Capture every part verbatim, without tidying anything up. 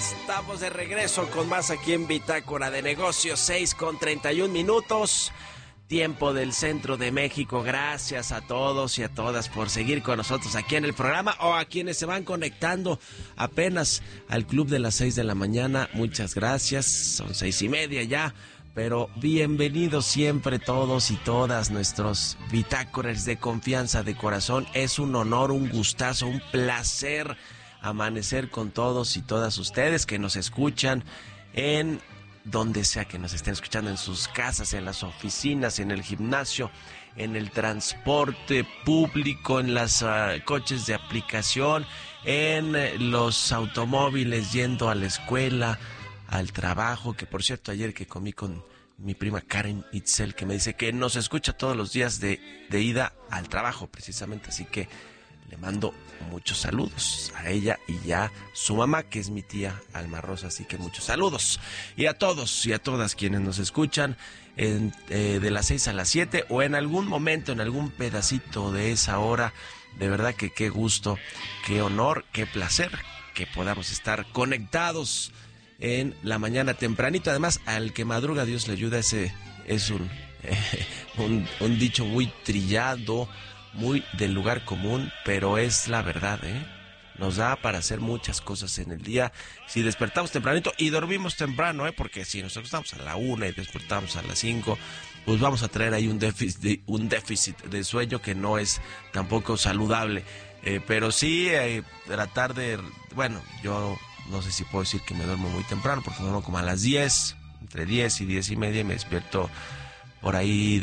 Estamos de regreso con más aquí en Bitácora de Negocios, seis con treinta y un minutos, tiempo del centro de México. Gracias a todos y a todas por seguir con nosotros aquí en el programa, o a quienes se van conectando apenas al club de las seis de la mañana. Muchas gracias, son seis y media ya, pero bienvenidos siempre todos y todas nuestros bitácoras de confianza de corazón. Es un honor, un gustazo, un placer amanecer con todos y todas ustedes que nos escuchan en donde sea que nos estén escuchando, en sus casas, en las oficinas, en el gimnasio, en el transporte público, en los uh, coches de aplicación, en uh, los automóviles yendo a la escuela, al trabajo, que por cierto ayer que comí con mi prima Karen Itzel, que me dice que nos escucha todos los días de, de ida al trabajo precisamente, así que le mando muchos saludos a ella y a su mamá, que es mi tía Alma Rosa, así que muchos saludos. Y a todos y a todas quienes nos escuchan en, eh, de las seis a las siete o en algún momento, en algún pedacito de esa hora. De verdad que qué gusto, qué honor, qué placer que podamos estar conectados en la mañana tempranito. Además, al que madruga Dios le ayuda, ese es un, eh, un, un dicho muy trillado, muy del lugar común, pero es la verdad, ¿eh? Nos da para hacer muchas cosas en el día si despertamos tempranito y dormimos temprano, ¿eh? Porque si nos acostamos a la una y despertamos a las cinco, pues vamos a traer ahí un déficit de, un déficit de sueño que no es tampoco saludable. Eh, pero sí, eh, tratar de... Bueno, yo no sé si puedo decir que me duermo muy temprano, porque me duermo como a las diez, entre diez y diez y media, y me despierto por ahí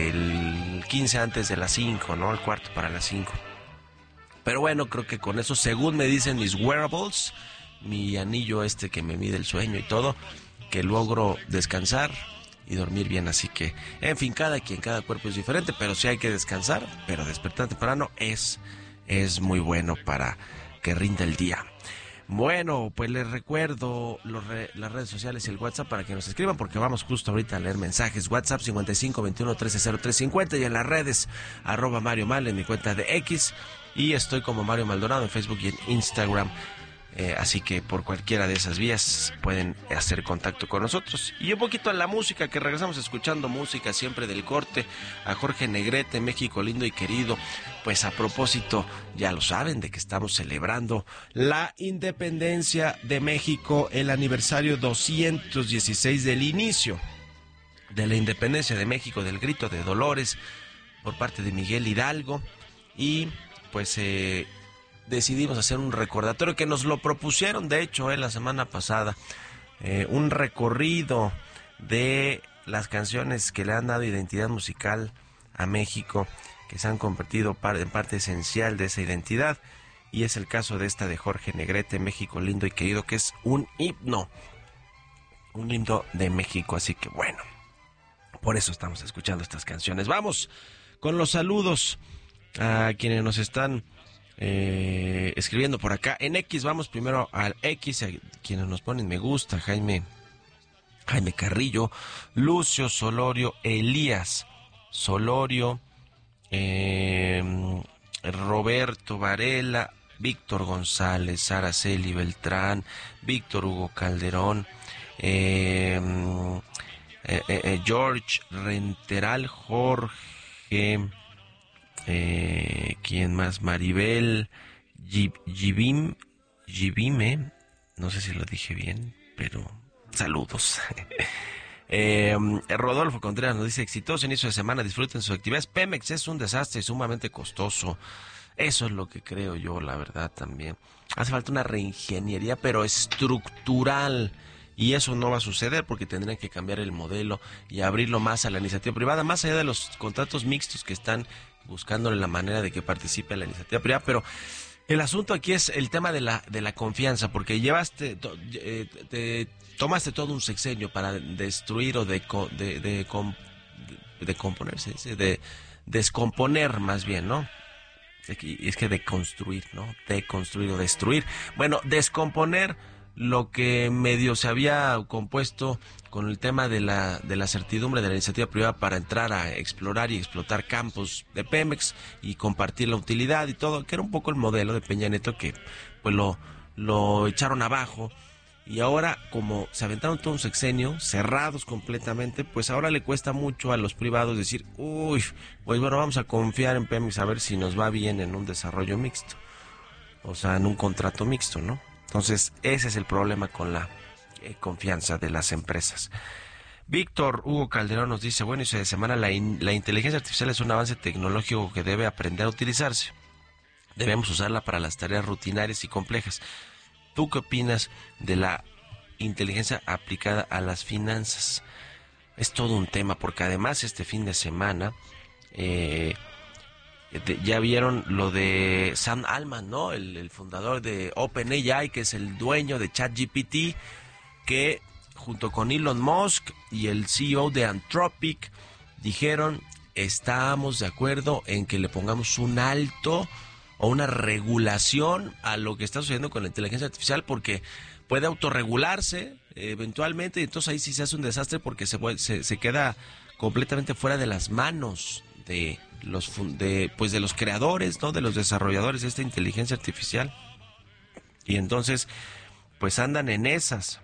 del quince antes de las cinco, ¿no? El cuarto para las cinco. Pero bueno, creo que con eso, según me dicen mis wearables, mi anillo este que me mide el sueño y todo, que logro descansar y dormir bien. Así que, en fin, cada quien, cada cuerpo es diferente, pero sí hay que descansar, pero despertar temprano es, es muy bueno para que rinda el día. Bueno, pues les recuerdo los re, las redes sociales y el WhatsApp para que nos escriban, porque vamos justo ahorita a leer mensajes. WhatsApp cincuenta y cinco veintiuno trece cero tres cincuenta, y en las redes arroba Mario Mal en mi cuenta de X, y estoy como Mario Maldonado en Facebook y en Instagram. Eh, así que por cualquiera de esas vías pueden hacer contacto con nosotros. Y un poquito a la música, que regresamos escuchando música siempre del corte, a Jorge Negrete, México lindo y querido. Pues a propósito, ya lo saben, de que estamos celebrando la independencia de México, el aniversario doscientos dieciséis del inicio de la independencia de México, del grito de Dolores por parte de Miguel Hidalgo. Y pues eh, decidimos hacer un recordatorio, que nos lo propusieron de hecho eh, la semana pasada, eh, un recorrido de las canciones que le han dado identidad musical a México, que se han convertido en parte esencial de esa identidad, y es el caso de esta de Jorge Negrete, México lindo y querido, que es un himno, un himno de México. Así que bueno, por eso estamos escuchando estas canciones. Vamos con los saludos a quienes nos están eh, escribiendo por acá en X. Vamos primero al X, a quienes nos ponen me gusta: Jaime, Jaime Carrillo, Lucio Solorio, Elías Solorio, eh, Roberto Varela, Víctor González, Araceli Beltrán, Víctor Hugo Calderón, eh, eh, eh, George Renteral, Jorge, eh, ¿quién más? Maribel Gibim, Gibime, no sé si lo dije bien, pero saludos. Eh, Rodolfo Contreras nos dice: exitoso inicio de semana, disfruten sus actividades. Pemex es un desastre y sumamente costoso. Eso es lo que creo yo, la verdad. También hace falta una reingeniería, pero estructural, y eso no va a suceder porque tendrían que cambiar el modelo y abrirlo más a la iniciativa privada, más allá de los contratos mixtos que están buscándole la manera de que participe la iniciativa privada. Pero el asunto aquí es el tema de la de la confianza, porque llevaste eh, te tomaste todo un sexenio para destruir o de de de, de, de componerse, de descomponer más bien, ¿no? Es que de construir, ¿no? De construir o destruir. Bueno, descomponer lo que medio se había compuesto con el tema de la de la certidumbre de la iniciativa privada para entrar a explorar y explotar campos de Pemex y compartir la utilidad y todo, que era un poco el modelo de Peña Nieto, que pues lo lo echaron abajo y ahora como se aventaron todo un sexenio, cerrados completamente, pues ahora le cuesta mucho a los privados decir, uy, pues bueno, vamos a confiar en Pemex a ver si nos va bien en un desarrollo mixto, o sea, en un contrato mixto, ¿no? Entonces, ese es el problema con la eh, confianza de las empresas. Víctor Hugo Calderón nos dice, bueno, inicio de semana, la, in, la inteligencia artificial es un avance tecnológico que debe aprender a utilizarse. Debemos usarla para las tareas rutinarias y complejas. ¿Tú qué opinas de la inteligencia aplicada a las finanzas? Es todo un tema, porque además este fin de semana eh, de, ya vieron lo de Sam Altman, ¿no? El, el fundador de OpenAI, que es el dueño de ChatGPT, que junto con Elon Musk y el C E O de Anthropic dijeron, estamos de acuerdo en que le pongamos un alto o una regulación a lo que está sucediendo con la inteligencia artificial, porque puede autorregularse eh, eventualmente, y entonces ahí sí se hace un desastre, porque se, se, se queda completamente fuera de las manos de los de pues de los creadores, ¿no? De los desarrolladores de esta inteligencia artificial. Y entonces pues andan en esas,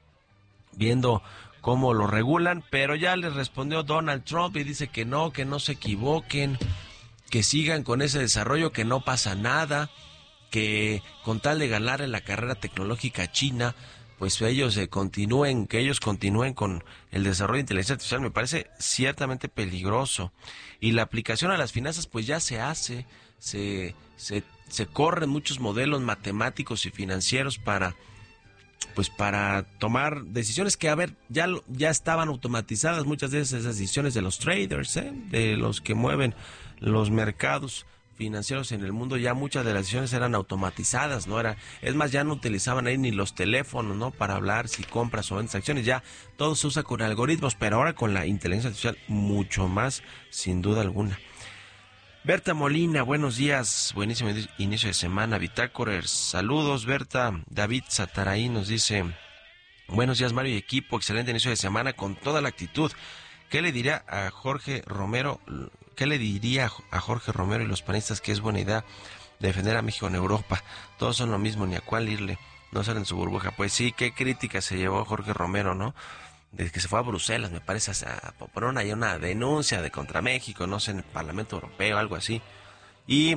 viendo cómo lo regulan, pero ya les respondió Donald Trump y dice que no, que no se equivoquen, que sigan con ese desarrollo, que no pasa nada, que con tal de ganar en la carrera tecnológica china, pues ellos eh, continúen, que ellos continúen con el desarrollo de inteligencia artificial. Me parece ciertamente peligroso. Y la aplicación a las finanzas pues ya se hace, se, se, se corren muchos modelos matemáticos y financieros para pues para tomar decisiones que, a ver, ya, ya estaban automatizadas muchas veces esas decisiones de los traders, ¿eh? De los que mueven los mercados financieros en el mundo. Ya muchas de las decisiones eran automatizadas, no era, es más, ya no utilizaban ahí ni los teléfonos, ¿no? Para hablar si compras o vendes acciones, ya todo se usa con algoritmos, pero ahora con la inteligencia artificial mucho más, sin duda alguna. Berta Molina, buenos días, buenísimo inicio de semana, Bitácorers, saludos Berta. David Sataraí nos dice, buenos días Mario y equipo, excelente inicio de semana con toda la actitud. ¿Qué le diría a Jorge Romero, qué le diría a Jorge Romero y los panistas que es buena idea defender a México en Europa? Todos son lo mismo, ni a cuál irle, no salen en su burbuja. Pues sí, qué crítica se llevó Jorge Romero, ¿no? Desde que se fue a Bruselas, me parece, a poner ahí una denuncia de contra México, no sé, en el Parlamento Europeo, algo así. Y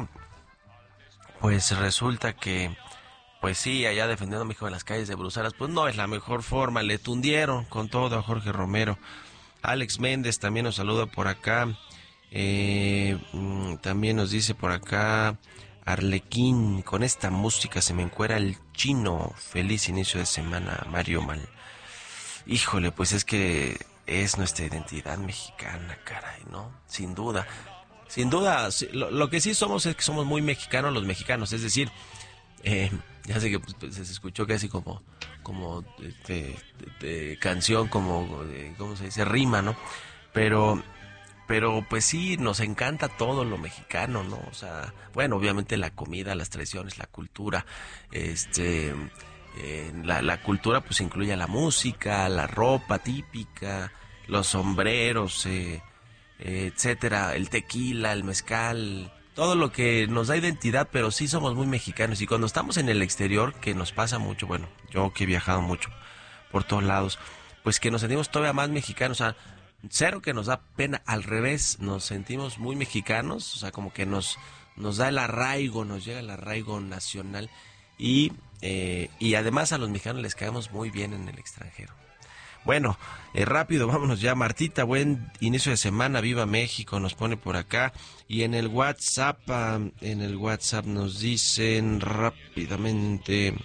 pues resulta que, pues sí, allá defendiendo a México en las calles de Bruselas, pues no es la mejor forma, le tundieron con todo a Jorge Romero. Alex Méndez también nos saluda por acá, eh, también nos dice por acá, Arlequín, con esta música se me encuera el chino, feliz inicio de semana, Mario Mal. Híjole, pues es que es nuestra identidad mexicana, caray, ¿no? Sin duda, sin duda, lo, lo que sí somos es que somos muy mexicanos los mexicanos, es decir, eh, ya sé que pues, se escuchó casi como, como de, de, de canción, como, de, ¿cómo se dice? Rima, ¿no? Pero, pero pues sí, nos encanta todo lo mexicano, ¿no? O sea, bueno, obviamente la comida, las tradiciones, la cultura, este... Eh, la, la cultura pues incluye la música, la ropa típica, los sombreros, eh, eh, etcétera, el tequila, el mezcal, todo lo que nos da identidad, pero sí somos muy mexicanos. Y cuando estamos en el exterior, que nos pasa mucho, bueno, yo que he viajado mucho por todos lados, pues que nos sentimos todavía más mexicanos, o sea, cero que nos da pena, al revés, nos sentimos muy mexicanos, o sea, como que nos, nos da el arraigo, nos llega el arraigo nacional. Y, eh, y además a los mexicanos les caemos muy bien en el extranjero. Bueno, eh, rápido, vámonos ya. Martita, buen inicio de semana, viva México, nos pone por acá. Y en el WhatsApp, uh, en el WhatsApp nos dicen rápidamente,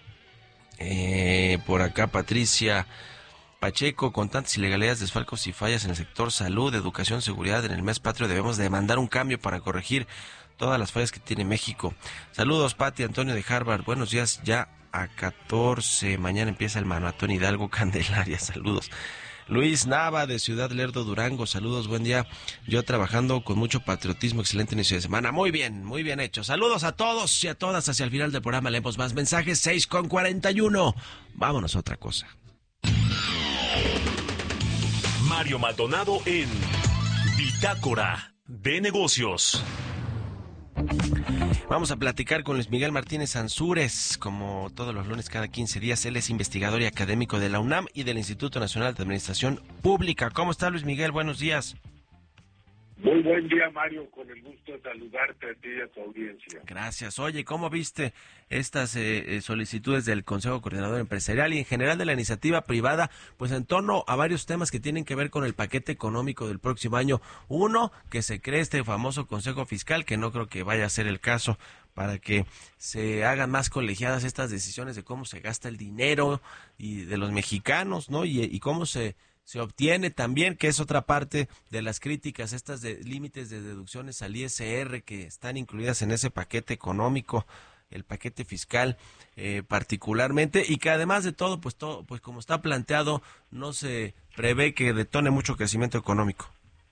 eh, por acá Patricia Pacheco, con tantas ilegalidades, desfalcos y fallas en el sector salud, educación, seguridad, en el mes patrio debemos demandar un cambio para corregir todas las fallas que tiene México. Saludos, Pati Antonio de Harvard. Buenos días, ya a catorce. Mañana empieza el Maratón Hidalgo Candelaria. Saludos. Luis Nava de Ciudad Lerdo, Durango. Saludos, buen día. Yo trabajando con mucho patriotismo. Excelente inicio de semana. Muy bien, muy bien hecho. Saludos a todos y a todas. Hacia el final del programa leemos más mensajes. seis con cuarenta y uno. Vámonos a otra cosa. Mario Maldonado en Bitácora de Negocios. Vamos a platicar con Luis Miguel Martínez Ansúrez, como todos los lunes cada quince días. Él es investigador y académico de la UNAM y del Instituto Nacional de Administración Pública. ¿Cómo está, Luis Miguel? Buenos días. Muy buen día, Mario, con el gusto de saludarte a ti y a tu audiencia. Gracias. Oye, ¿cómo viste estas eh, solicitudes del Consejo Coordinador Empresarial y en general de la iniciativa privada, pues en torno a varios temas que tienen que ver con el paquete económico del próximo año? Uno, que se cree este famoso Consejo Fiscal, que no creo que vaya a ser el caso, para que se hagan más colegiadas estas decisiones de cómo se gasta el dinero y de los mexicanos, ¿no? Y, y cómo se se obtiene también, que es otra parte de las críticas, estas de límites de deducciones al I S R que están incluidas en ese paquete económico, el paquete fiscal eh, particularmente, y que además de todo, pues todo, pues como está planteado, no se prevé que detone mucho crecimiento económico.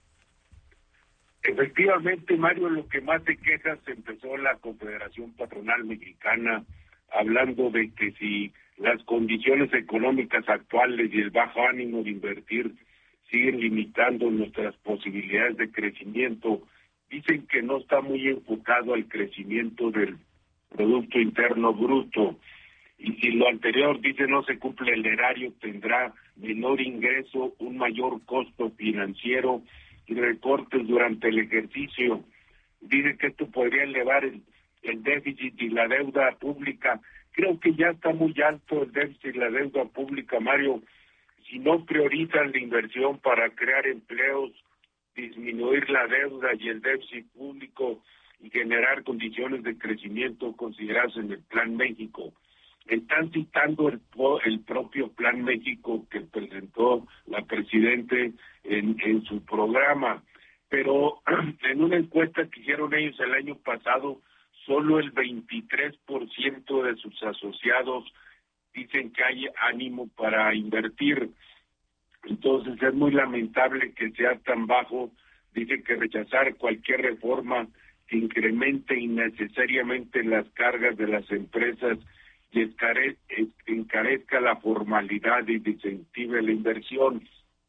Efectivamente, Mario, lo que más te quejas, empezó la Confederación Patronal Mexicana hablando de que si las condiciones económicas actuales y el bajo ánimo de invertir siguen limitando nuestras posibilidades de crecimiento, dicen que no está muy enfocado al crecimiento del Producto Interno Bruto, y si lo anterior dice no se cumple el erario, tendrá menor ingreso, un mayor costo financiero y recortes durante el ejercicio. Dice que esto podría elevar el, el déficit y la deuda pública. Creo que ya está muy alto el déficit y la deuda pública, Mario. Si no priorizan la inversión para crear empleos, disminuir la deuda y el déficit público y generar condiciones de crecimiento consideradas en el Plan México. Están citando el, el propio Plan México que presentó la Presidente en, en su programa, pero en una encuesta que hicieron ellos el año pasado, solo el veintitrés por ciento de sus asociados dicen que hay ánimo para invertir. Entonces es muy lamentable que sea tan bajo. Dice que rechazar cualquier reforma que incremente innecesariamente las cargas de las empresas y encarezca la formalidad y desincentive la inversión.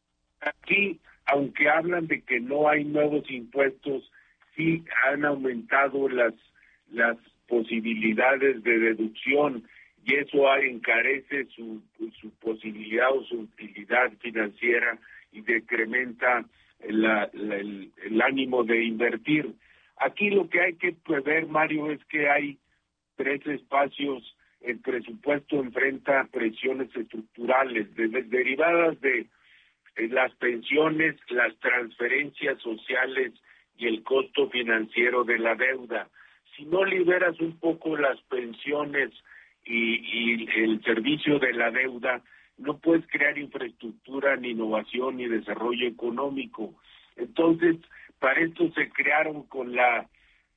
Aquí, aunque hablan de que no hay nuevos impuestos, sí han aumentado las las posibilidades de deducción y eso encarece su su posibilidad o su utilidad financiera y decrementa la, la, el, el ánimo de invertir. Aquí lo que hay que prever, Mario, es que hay tres espacios. El presupuesto enfrenta presiones estructurales desde derivadas de eh, las pensiones, las transferencias sociales y el costo financiero de la deuda. Si no liberas un poco las pensiones y, y el servicio de la deuda, no puedes crear infraestructura, ni innovación, ni desarrollo económico. Entonces, para esto se crearon con la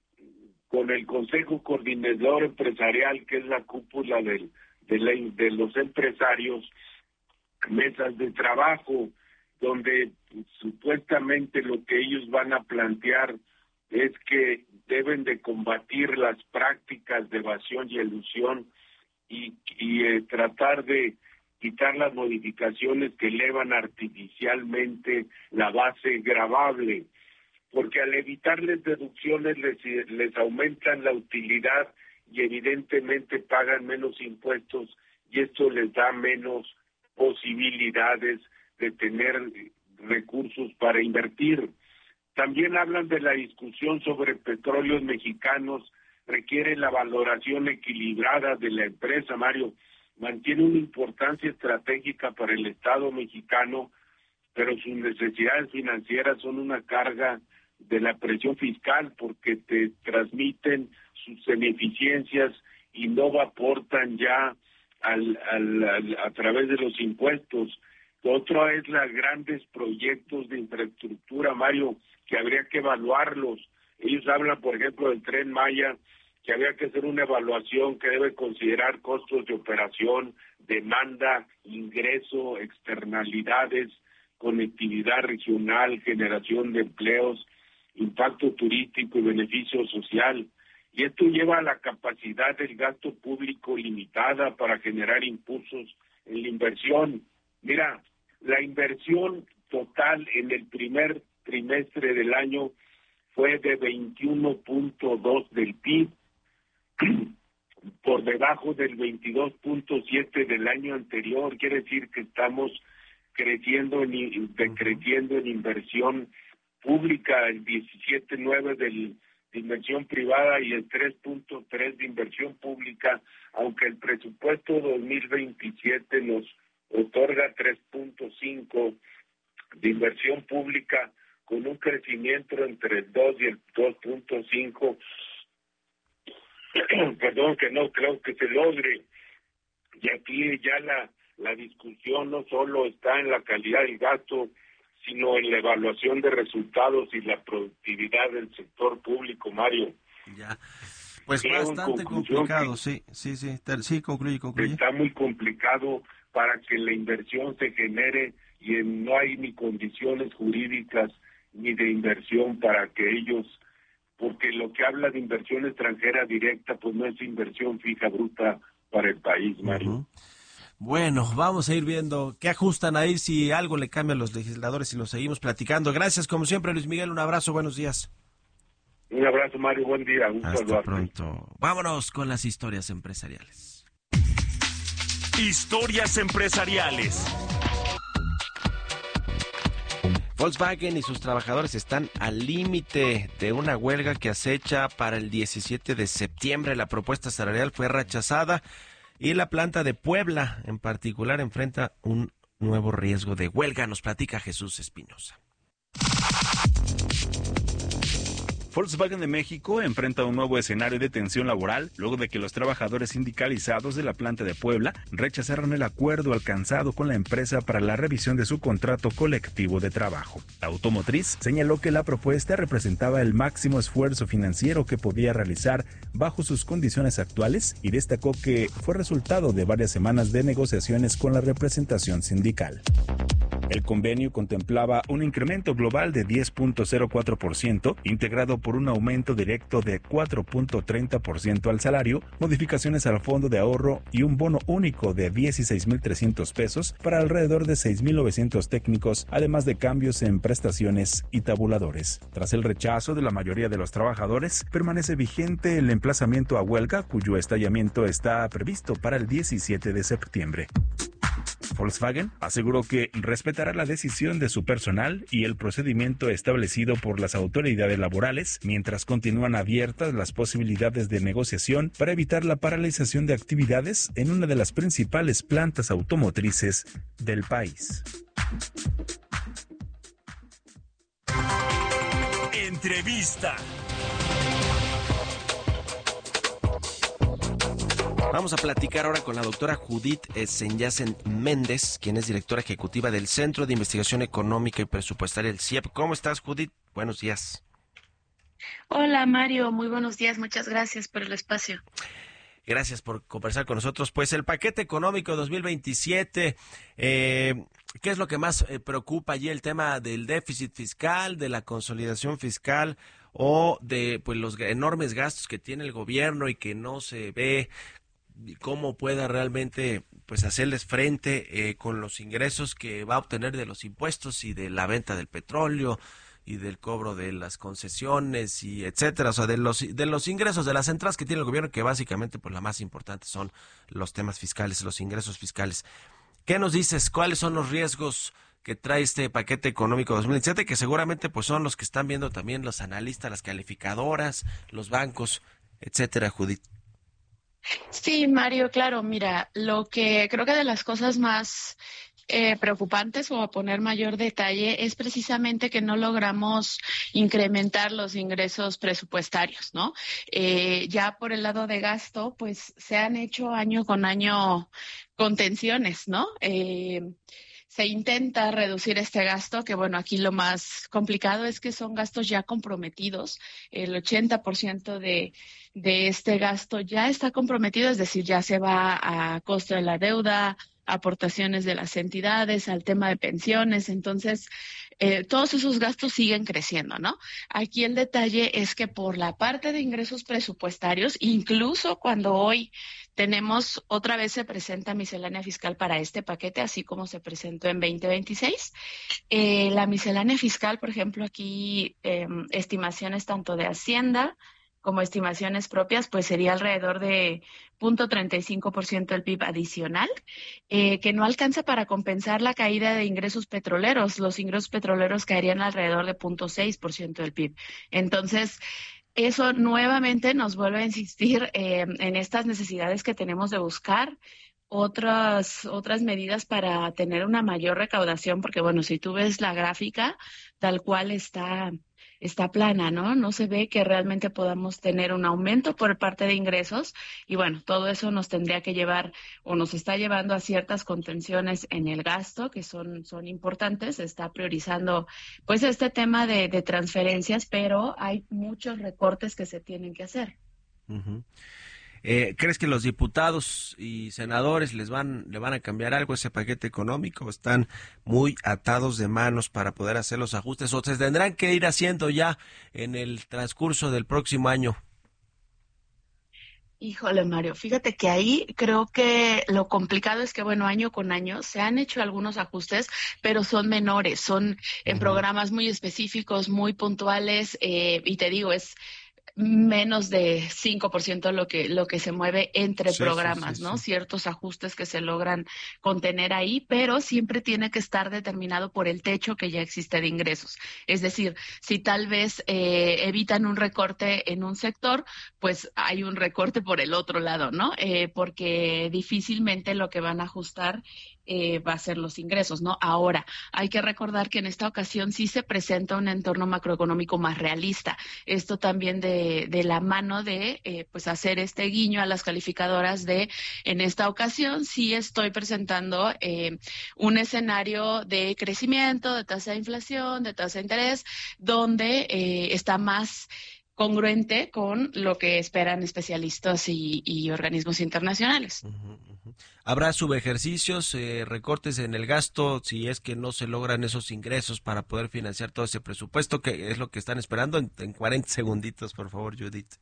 con el Consejo Coordinador Empresarial, que es la cúpula del, de, la, de los empresarios, mesas de trabajo, donde pues, supuestamente lo que ellos van a plantear es que deben de combatir las prácticas de evasión y elusión y, y eh, tratar de quitar las modificaciones que elevan artificialmente la base gravable, porque al evitarles deducciones les, les aumentan la utilidad y evidentemente pagan menos impuestos y esto les da menos posibilidades de tener recursos para invertir. También hablan de la discusión sobre petróleos mexicanos, requiere la valoración equilibrada de la empresa, Mario. Mantiene una importancia estratégica para el Estado mexicano, pero sus necesidades financieras son una carga de la presión fiscal porque te transmiten sus ineficiencias y no aportan ya al, al, al, a través de los impuestos. Otro es los grandes proyectos de infraestructura, Mario, que habría que evaluarlos. Ellos hablan, por ejemplo, del Tren Maya, que habría que hacer una evaluación que debe considerar costos de operación, demanda, ingreso, externalidades, conectividad regional, generación de empleos, impacto turístico y beneficio social. Y esto lleva a la capacidad del gasto público limitada para generar impulsos en la inversión. Mira, la inversión total en el primer trimestre del año fue de veintiuno punto dos del P I B, por debajo del veintidós punto siete del año anterior. Quiere decir que estamos creciendo en, decreciendo en inversión pública, el diecisiete punto nueve del de inversión privada y el tres punto tres de inversión pública, aunque el presupuesto dos mil veintisiete nos otorga tres punto cinco de inversión pública, con un crecimiento entre el dos y el dos punto cinco, perdón, que no creo que se logre. Y aquí ya la, la discusión no solo está en la calidad del gasto, sino en la evaluación de resultados y la productividad del sector público, Mario. Ya, pues Creo bastante complicado, sí, sí, sí, sí, concluye, concluye. Está muy complicado para que la inversión se genere y en, no hay ni condiciones jurídicas ni de inversión para que ellos, porque lo que habla de inversión extranjera directa, pues no es inversión fija bruta para el país, Mario. Uh-huh. Bueno, vamos a ir viendo qué ajustan ahí, si algo le cambian los legisladores y lo seguimos platicando. Gracias, como siempre, Luis Miguel, un abrazo, buenos días. Un abrazo, Mario, buen día. Un Hasta saludarte. Pronto. Vámonos con las historias empresariales. Historias empresariales. Volkswagen y sus trabajadores están al límite de una huelga que acecha para el diecisiete de septiembre. La propuesta salarial fue rechazada y la planta de Puebla, en particular, enfrenta un nuevo riesgo de huelga. Nos platica Jesús Espinosa. Volkswagen de México enfrenta un nuevo escenario de tensión laboral luego de que los trabajadores sindicalizados de la planta de Puebla rechazaron el acuerdo alcanzado con la empresa para la revisión de su contrato colectivo de trabajo. La automotriz señaló que la propuesta representaba el máximo esfuerzo financiero que podía realizar bajo sus condiciones actuales y destacó que fue resultado de varias semanas de negociaciones con la representación sindical. El convenio contemplaba un incremento global de diez punto cero cuatro por ciento, integrado por un aumento directo de cuatro punto treinta por ciento al salario, modificaciones al fondo de ahorro y un bono único de dieciséis mil trescientos pesos para alrededor de seis mil novecientos técnicos, además de cambios en prestaciones y tabuladores. Tras el rechazo de la mayoría de los trabajadores, permanece vigente el emplazamiento a huelga, cuyo estallamiento está previsto para el diecisiete de septiembre. Volkswagen aseguró que respetará la decisión de su personal y el procedimiento establecido por las autoridades laborales, mientras continúan abiertas las posibilidades de negociación para evitar la paralización de actividades en una de las principales plantas automotrices del país. Entrevista. Vamos a platicar ahora con la doctora Judith Senyacen Méndez, quien es directora ejecutiva del Centro de Investigación Económica y Presupuestaria, el C I E P. ¿Cómo estás, Judith? Buenos días. Hola, Mario. Muy buenos días. Muchas gracias por el espacio. Gracias por conversar con nosotros. Pues el paquete económico dos mil veintisiete, eh, ¿qué es lo que más eh, preocupa allí? ¿El tema del déficit fiscal, de la consolidación fiscal o de pues los enormes gastos que tiene el gobierno y que no se ve cómo pueda realmente pues hacerles frente eh, con los ingresos que va a obtener de los impuestos y de la venta del petróleo y del cobro de las concesiones y etcétera, o sea, de los de los ingresos de las entradas que tiene el gobierno, que básicamente pues la más importante son los temas fiscales, los ingresos fiscales? ¿Qué nos dices? ¿Cuáles son los riesgos que trae este paquete económico dos mil veintisiete, que seguramente pues son los que están viendo también los analistas, las calificadoras, los bancos, etcétera, Judith? Sí, Mario, claro, mira, lo que creo que de las cosas más eh, preocupantes o a poner mayor detalle es precisamente que no logramos incrementar los ingresos presupuestarios, ¿no? Eh, ya por el lado de gasto, pues se han hecho año con año contenciones, ¿no? Eh, Se intenta reducir este gasto, que bueno, aquí lo más complicado es que son gastos ya comprometidos. El ochenta por ciento de, de este gasto ya está comprometido, es decir, ya se va a costo de la deuda, aportaciones de las entidades, al tema de pensiones. Entonces, eh, todos esos gastos siguen creciendo, ¿no? Aquí el detalle es que por la parte de ingresos presupuestarios, incluso cuando hoy tenemos, otra vez se presenta miscelánea fiscal para este paquete, así como se presentó en veinte veintiséis. Eh, la miscelánea fiscal, por ejemplo, aquí eh, estimaciones tanto de Hacienda como estimaciones propias, pues sería alrededor de cero punto treinta y cinco por ciento del P I B adicional, eh, que no alcanza para compensar la caída de ingresos petroleros. Los ingresos petroleros caerían alrededor de cero punto seis por ciento del P I B. Entonces, eso nuevamente nos vuelve a insistir eh, en estas necesidades que tenemos de buscar otras, otras medidas para tener una mayor recaudación, porque bueno, si tú ves la gráfica, tal cual está, está plana, ¿no? No se ve que realmente podamos tener un aumento por parte de ingresos y bueno, todo eso nos tendría que llevar o nos está llevando a ciertas contenciones en el gasto que son, son importantes. Se está priorizando pues este tema de, de transferencias, pero hay muchos recortes que se tienen que hacer. Uh-huh. Eh, ¿Crees que los diputados y senadores les van, le van a cambiar algo a ese paquete económico? ¿Están muy atados de manos para poder hacer los ajustes o se tendrán que ir haciendo ya en el transcurso del próximo año? Híjole, Mario, fíjate que ahí creo que lo complicado es que, bueno, año con año se han hecho algunos ajustes, pero son menores, son en uh-huh. programas muy específicos, muy puntuales, eh, y te digo, es menos de cinco por ciento lo que lo que se mueve entre sí, programas, sí, sí, ¿no? Sí. Ciertos ajustes que se logran contener ahí, pero siempre tiene que estar determinado por el techo que ya existe de ingresos. Es decir, si tal vez eh, evitan un recorte en un sector, pues hay un recorte por el otro lado, ¿no? Eh, porque difícilmente lo que van a ajustar Eh, va a ser los ingresos, ¿no? Ahora, hay que recordar que en esta ocasión sí se presenta un entorno macroeconómico más realista. Esto también de, de la mano de, eh, pues, hacer este guiño a las calificadoras de, en esta ocasión sí estoy presentando eh, un escenario de crecimiento, de tasa de inflación, de tasa de interés, donde eh, está más congruente con lo que esperan especialistas y, y organismos internacionales. Uh-huh, uh-huh. ¿Habrá subejercicios, eh, recortes en el gasto si es que no se logran esos ingresos para poder financiar todo ese presupuesto? ¿Qué es lo que están esperando? En, en cuarenta segunditos, por favor, Judith.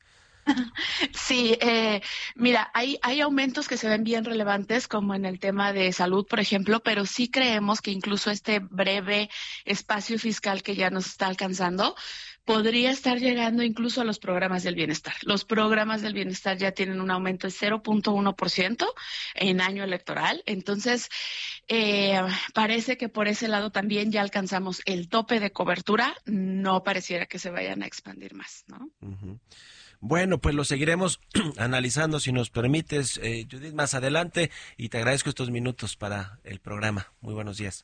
Sí, eh, mira, hay, hay aumentos que se ven bien relevantes, como en el tema de salud, por ejemplo, pero sí creemos que incluso este breve espacio fiscal que ya nos está alcanzando podría estar llegando incluso a los programas del bienestar. Los programas del bienestar ya tienen un aumento de cero punto uno por ciento en año electoral, entonces eh, parece que por ese lado también ya alcanzamos el tope de cobertura, no pareciera que se vayan a expandir más, ¿no? Uh-huh. Bueno, pues lo seguiremos analizando, si nos permites, eh, Judith, más adelante, y te agradezco estos minutos para el programa. Muy buenos días.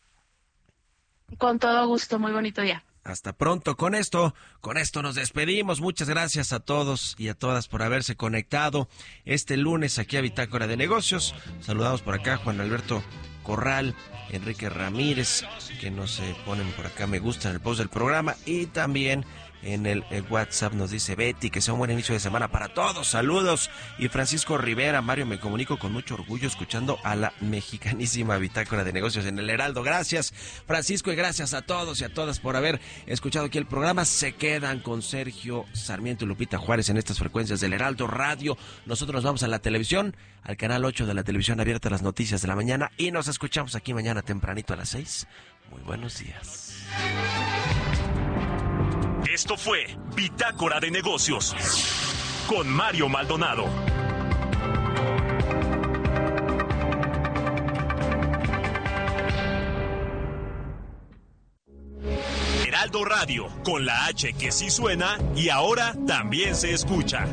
Con todo gusto, muy bonito día. Hasta pronto. Con esto, con esto nos despedimos. Muchas gracias a todos y a todas por haberse conectado este lunes aquí a Bitácora de Negocios. Saludamos por acá Juan Alberto Corral, Enrique Ramírez, que nos eh, ponen por acá me gusta en el post del programa, y también en el, el WhatsApp nos dice Betty que sea un buen inicio de semana para todos. Saludos. Y Francisco Rivera, Mario, me comunico con mucho orgullo escuchando a la mexicanísima Bitácora de Negocios en el Heraldo. Gracias, Francisco, y gracias a todos y a todas por haber escuchado aquí el programa. Se quedan con Sergio Sarmiento y Lupita Juárez en estas frecuencias del Heraldo Radio. Nosotros nos vamos a la televisión, al canal ocho de la televisión abierta, las noticias de la mañana, y nos escuchamos aquí mañana tempranito a las seis. Muy buenos días. Esto fue Bitácora de Negocios con Mario Maldonado. Heraldo Radio, con la H que sí suena y ahora también se escucha.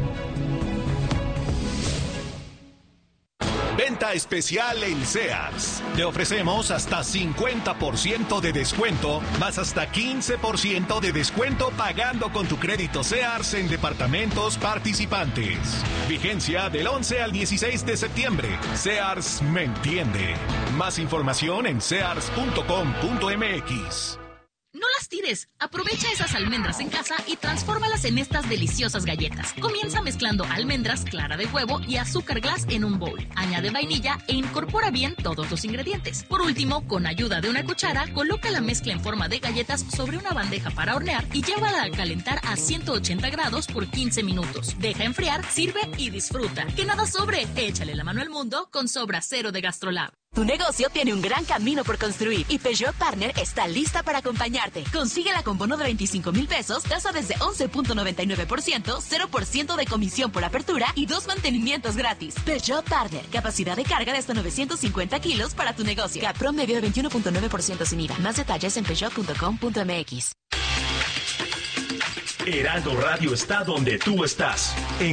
Venta especial en Sears. Te ofrecemos hasta cincuenta por ciento de descuento, más hasta quince por ciento de descuento pagando con tu crédito Sears en departamentos participantes. Vigencia del once al dieciséis de septiembre. Sears me entiende. Más información en sears punto com punto m x. No las tires. Aprovecha esas almendras en casa y transfórmalas en estas deliciosas galletas. Comienza mezclando almendras, clara de huevo y azúcar glass en un bowl. Añade vainilla e incorpora bien todos los ingredientes. Por último, con ayuda de una cuchara, coloca la mezcla en forma de galletas sobre una bandeja para hornear y llévala a calentar a ciento ochenta grados por quince minutos. Deja enfriar, sirve y disfruta. Que nada sobre. Échale la mano al mundo con Sobra Cero de GastroLab. Tu negocio tiene un gran camino por construir y Peugeot Partner está lista para acompañarte. Consíguela con bono de veinticinco mil pesos, tasa desde once punto noventa y nueve por ciento, cero por ciento de comisión por apertura y dos mantenimientos gratis. Peugeot Partner, capacidad de carga de hasta novecientos cincuenta kilos para tu negocio. Caprom medio de veintiuno punto nueve por ciento sin I V A. Más detalles en peugeot punto com punto m x. Heraldo Radio está donde tú estás. En